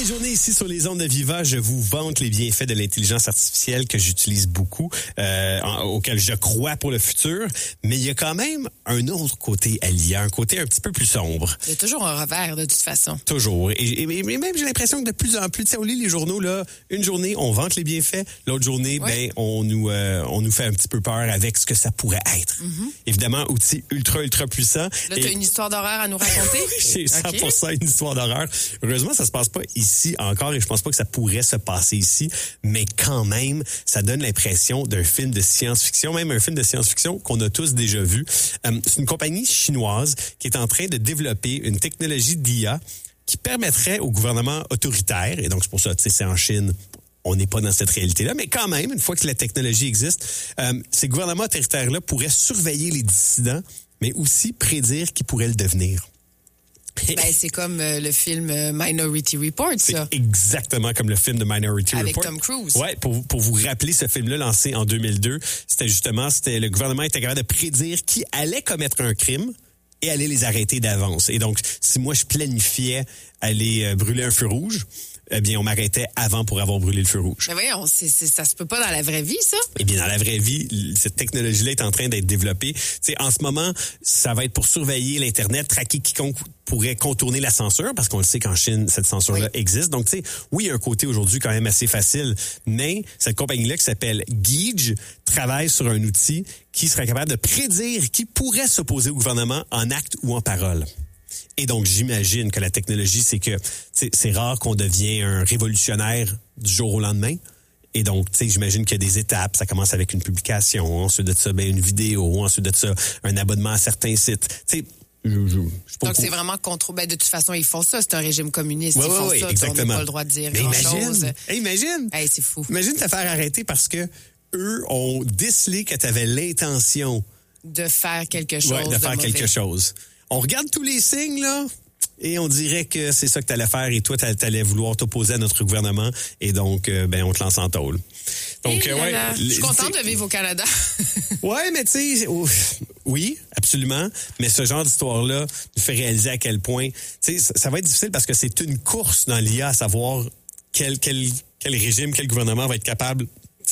les journées ici sur les ondes de Viva, je vous vante les bienfaits de l'intelligence artificielle que j'utilise beaucoup, auquel je crois pour le futur. Mais il y a quand même un autre côté à l'IA, un côté un petit peu plus sombre. Il y a toujours un revers, de toute façon. Toujours. Et même, j'ai l'impression que de plus en plus, tu sais, on lit les journaux, là, une journée, on vante les bienfaits, l'autre journée, on nous fait un petit peu peur avec ce que ça pourrait être. Mm-hmm. Évidemment, outil ultra puissant. Là, tu as une histoire d'horreur à nous raconter? J'ai 100% une histoire d'horreur. Heureusement, ça se passe pas ici encore et je pense pas que ça pourrait se passer ici, mais quand même, ça donne l'impression d'un film de science-fiction, même un film de science-fiction qu'on a tous déjà vu. C'est une compagnie chinoise qui est en train de développer une technologie d'IA qui permettrait au gouvernement autoritaire, et donc c'est pour ça, tu sais, c'est en Chine, on n'est pas dans cette réalité-là, mais quand même, une fois que la technologie existe, ces gouvernements autoritaires-là pourraient surveiller les dissidents, mais aussi prédire qui pourrait le devenir. C'est comme le film Minority Report, ça. C'est exactement comme le film de Minority Report. Avec Tom Cruise. Ouais, pour vous rappeler ce film-là lancé en 2002, c'était le gouvernement était capable de prédire qui allait commettre un crime et aller les arrêter d'avance. Et donc, si moi je planifiais aller brûler un feu rouge, eh bien, on m'arrêtait avant pour avoir brûlé le feu rouge. Mais voyons, ça se peut pas dans la vraie vie, ça? Eh bien, dans la vraie vie, cette technologie-là est en train d'être développée. Tu sais, en ce moment, ça va être pour surveiller l'Internet, traquer quiconque pourrait contourner la censure, parce qu'on le sait qu'en Chine, cette censure-là existe. Donc, tu sais, oui, il y a un côté aujourd'hui quand même assez facile, mais cette compagnie-là qui s'appelle Geej travaille sur un outil qui serait capable de prédire qui pourrait s'opposer au gouvernement en acte ou en parole. Et donc, j'imagine que la technologie, c'est que c'est rare qu'on devienne un révolutionnaire du jour au lendemain. Et donc, tu sais, j'imagine qu'il y a des étapes. Ça commence avec une publication, ensuite de ça, une vidéo, ensuite de ça, un abonnement à certains sites. Tu sais, donc, c'est vraiment contrôlé. De toute façon, ils font ça. C'est un régime communiste. Ils font ça. Exactement. On n'a pas le droit de dire grand-chose. Imagine. C'est fou. Imagine te faire arrêter parce que eux ont décelé que tu avais l'intention de faire quelque chose. Ouais, de faire quelque chose. On regarde tous les signes, là, et on dirait que c'est ça que tu allais faire et toi, tu allais vouloir t'opposer à notre gouvernement et donc, on te lance en tôle. Donc, je suis contente de vivre au Canada. Ouais, mais tu sais, oui, absolument, mais ce genre d'histoire-là nous fait réaliser à quel point, tu sais, ça va être difficile parce que c'est une course dans l'IA à savoir quel régime, quel gouvernement va être capable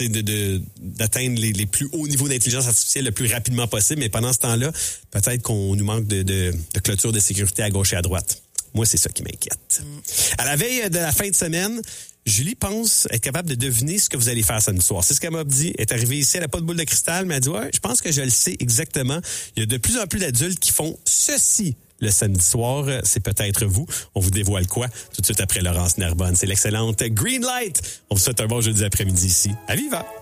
d'atteindre les plus hauts niveaux d'intelligence artificielle le plus rapidement possible. Mais pendant ce temps-là, peut-être qu'on nous manque de clôture de sécurité à gauche et à droite. Moi, c'est ça qui m'inquiète. À la veille de la fin de semaine, Julie pense être capable de deviner ce que vous allez faire samedi soir. C'est ce qu'elle m'a dit. Elle est arrivée ici, elle n'a pas de boule de cristal, mais elle dit, je pense que je le sais exactement. Il y a de plus en plus d'adultes qui font ceci le samedi soir. C'est peut-être vous. On vous dévoile quoi tout de suite après Laurence Narbonne. C'est l'excellente Green Light. On vous souhaite un bon jeudi après-midi ici à Viva.